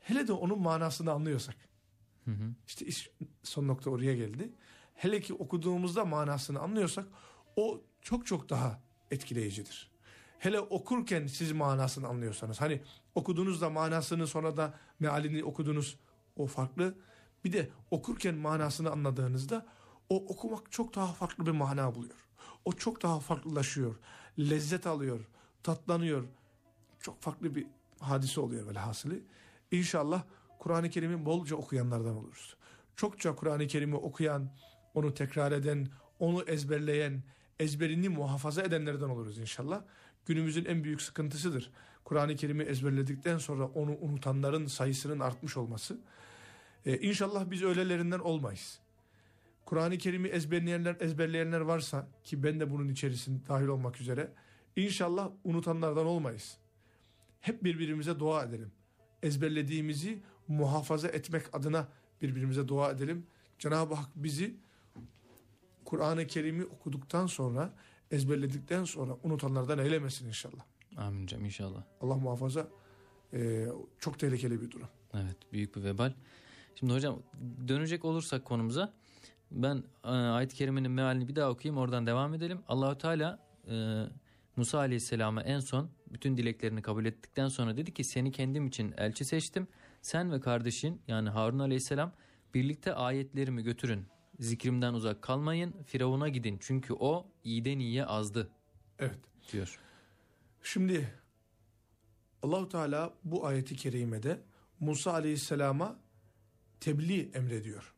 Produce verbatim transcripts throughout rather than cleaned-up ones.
Hele de onun manasını anlıyorsak. Hı hı. İşte iş, son nokta oraya geldi. Hele ki okuduğumuzda manasını anlıyorsak o çok çok daha etkileyicidir. Hele okurken siz manasını anlıyorsanız, hani okuduğunuzda manasını sonra da mealini okudunuz, o farklı. Bir de okurken manasını anladığınızda o okumak çok daha farklı bir mana buluyor. O çok daha farklılaşıyor. Lezzet alıyor, tatlanıyor. Çok farklı bir hadise oluyor velhasılı. İnşallah Kur'an-ı Kerim'i bolca okuyanlardan oluruz. Çokça Kur'an-ı Kerim'i okuyan, onu tekrar eden, onu ezberleyen, ezberini muhafaza edenlerden oluruz inşallah. Günümüzün en büyük sıkıntısıdır. Kur'an-ı Kerim'i ezberledikten sonra onu unutanların sayısının artmış olması. Ee, İnşallah biz öylelerinden olmayız. Kur'an-ı Kerim'i ezberleyenler, ezberleyenler varsa, ki ben de bunun içerisinde dahil olmak üzere, İnşallah unutanlardan olmayız. Hep birbirimize dua edelim. Ezberlediğimizi muhafaza etmek adına birbirimize dua edelim. Cenab-ı Hak bizi Kur'an-ı Kerim'i okuduktan sonra, ezberledikten sonra unutanlardan eylemesin inşallah. Amin hocam, inşallah. Allah muhafaza, e, çok tehlikeli bir durum. Evet, büyük bir vebal. Şimdi hocam dönecek olursak konumuza, ben e, ayet-i kerimenin mealini bir daha okuyayım, oradan devam edelim. Allahu Teala e, Musa Aleyhisselam'a en son bütün dileklerini kabul ettikten sonra dedi ki, seni kendim için elçi seçtim. Sen ve kardeşin yani Harun Aleyhisselam birlikte ayetlerimi götürün. Zikrimden uzak kalmayın. Firavun'a gidin çünkü o iyiden iyiye azdı. Evet. Diyor. Şimdi Allahu Teala bu ayeti kerimede Musa Aleyhisselam'a tebliğ emrediyor.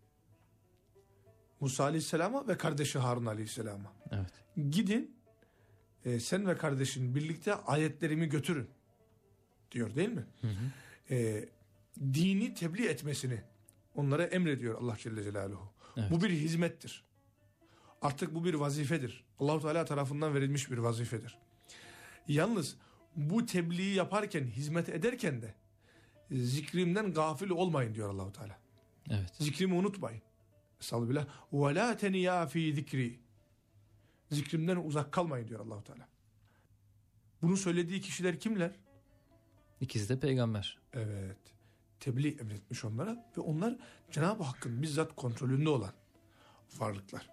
Musa Aleyhisselam'a ve kardeşi Harun Aleyhisselam'a. Evet. Gidin e, sen ve kardeşin birlikte ayetlerimi götürün diyor, değil mi? Hı hı. E, dini tebliğ etmesini onlara emrediyor Allah Celle Celaluhu. Evet. Bu bir hizmettir. Artık bu bir vazifedir. Allah-u Teala tarafından verilmiş bir vazifedir. Yalnız bu tebliği yaparken, hizmet ederken de zikrimden gafil olmayın diyor Allah-u Teala. Evet. Zikrimi unutmayın. Estağfirullah. Ve la teniyâ fî zikri. Zikrimden uzak kalmayın diyor Allah-u Teala. Bunu söylediği kişiler kimler? İkisi de peygamber. Evet. Tebliğ emretmiş onlara ve onlar Cenab-ı Hakk'ın bizzat kontrolünde olan varlıklar.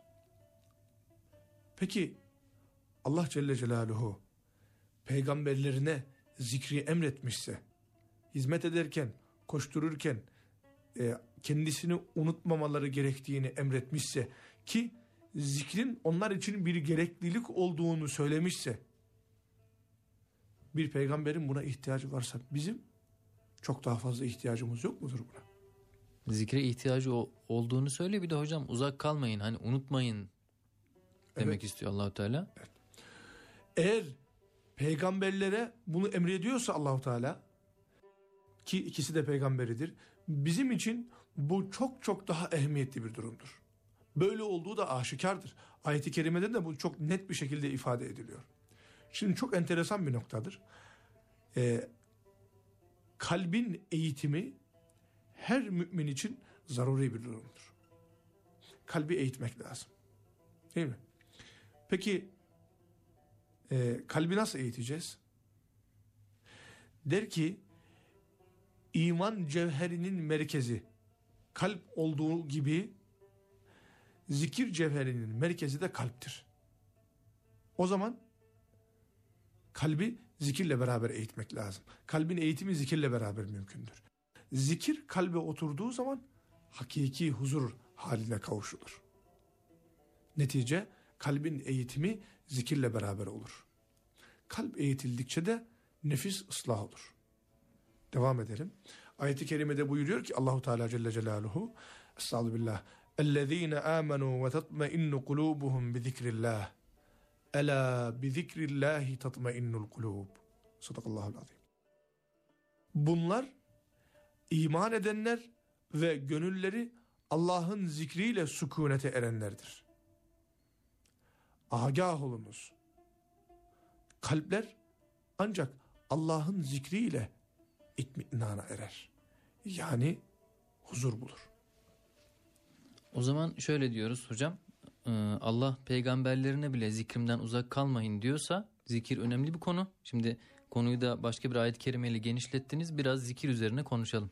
Peki Allah Celle Celaluhu peygamberlerine zikri emretmişse, hizmet ederken, koştururken e, kendisini unutmamaları gerektiğini emretmişse, ki zikrin onlar için bir gereklilik olduğunu söylemişse, bir peygamberin buna ihtiyacı varsa bizim çok daha fazla ihtiyacımız yok mudur buna? Zikre ihtiyacı o, olduğunu söylüyor. Bir de hocam uzak kalmayın, hani unutmayın demek Evet. istiyor Allah-u Teala. Evet. Eğer peygamberlere bunu emrediyorsa Allah-u Teala, ki ikisi de peygamberidir, bizim için bu çok çok daha ehemmiyetli bir durumdur. Böyle olduğu da aşikardır. Ayet-i kerimede de bu çok net bir şekilde ifade ediliyor. Şimdi çok enteresan bir noktadır. Ee, kalbin eğitimi her mümin için zaruri bir durumdur. Kalbi eğitmek lazım. Değil mi? Peki e, kalbi nasıl eğiteceğiz? Der ki, iman cevherinin merkezi kalp olduğu gibi zikir cevherinin merkezi de kalptir. O zaman kalbi zikirle beraber eğitmek lazım. Kalbin eğitimi zikirle beraber mümkündür. Zikir kalbe oturduğu zaman hakiki huzur haline kavuşulur. Netice kalbin eğitimi zikirle beraber olur. Kalp eğitildikçe de nefis ıslah olur. Devam edelim. Ayet-i kerimede buyuruyor ki Allahu Teala Celle Celaluhu, Estağfirullah. Ellezîne âmenû ve tatmainnû kulûbuhum bi zikrillah. Ela bi zikrillahi tatmainnul kulûb. Sadakallahul azim. Bunlar iman edenler ve gönülleri Allah'ın zikriyle sükunete erenlerdir. Agah olunuz. Kalpler ancak Allah'ın zikriyle itminana erer. Yani huzur bulur. O zaman şöyle diyoruz hocam. Allah peygamberlerine bile zikrimden uzak kalmayın diyorsa zikir önemli bir konu. Şimdi konuyu da başka bir ayet-i kerimeyle genişlettiniz. Biraz zikir üzerine konuşalım.